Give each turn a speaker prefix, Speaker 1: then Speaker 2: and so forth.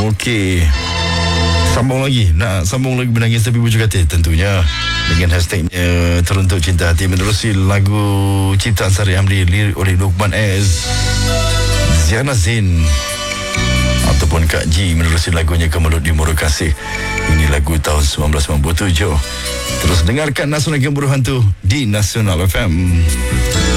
Speaker 1: Okey. Sambung lagi. Nak sambung lagi menangis tapi bujuk hati tentunya. Dengan hashtagnya Teruntuk Cinta Hati, menerusi lagu ciptaan Sari Hamdi, lirik oleh Luqman S, Ziana Zain ataupun Kak Ji, menerusi lagunya Kemelut di Murah Kasih. Ini lagu tahun 1997. Terus dengarkan Nasional Game Buruh Hantu di Nasional FM.